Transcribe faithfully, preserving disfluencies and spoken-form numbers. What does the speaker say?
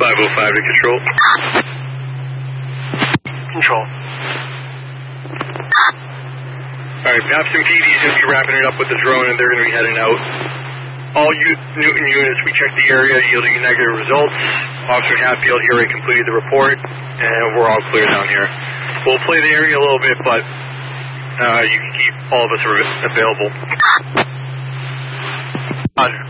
five oh five to control. Control. Alright, Babson P D is going to be wrapping it up with the drone and they're going to be heading out. All U- Newton units, we checked the area, yielding negative results. Officer Hatfield here, he completed the report, and we're all clear down here. We'll play the area a little bit, but uh, you can keep all of us available. Roger.